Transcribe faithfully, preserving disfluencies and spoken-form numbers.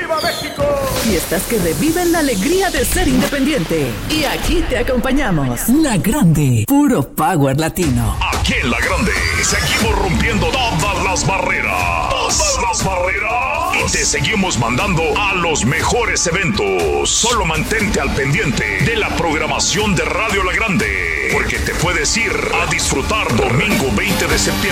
¡Viva México! Fiestas que reviven la alegría de ser independiente. Y aquí te acompañamos. La Grande, puro power latino. Aquí en La Grande seguimos rompiendo todas las barreras. Todas las barreras. Y te seguimos mandando a los mejores eventos. Solo mantente al pendiente de la programación de Radio La Grande, porque te puedes ir a disfrutar domingo veinte de septiembre